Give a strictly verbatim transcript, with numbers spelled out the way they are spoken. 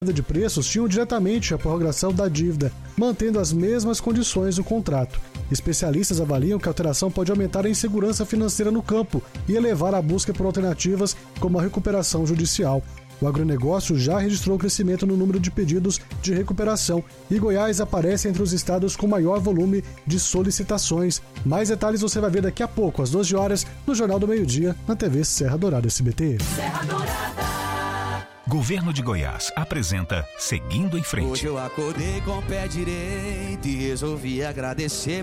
de preços tinham diretamente a prorrogação da dívida, mantendo as mesmas condições do contrato. Especialistas avaliam que a alteração pode aumentar a insegurança financeira no campo e elevar a busca por alternativas como a recuperação judicial. O agronegócio já registrou crescimento no número de pedidos de recuperação e Goiás aparece entre os estados com maior volume de solicitações. Mais detalhes você vai ver daqui a pouco, às doze horas, no Jornal do Meio-Dia, na T V Serra Dourada S B T. Serra Dourada. Governo de Goiás apresenta Seguindo em Frente. Hoje eu acordei com o pé direito e resolvi agradecer